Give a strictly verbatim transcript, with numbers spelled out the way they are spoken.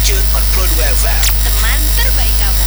June on Broadway F M. Teman terbaik kamu.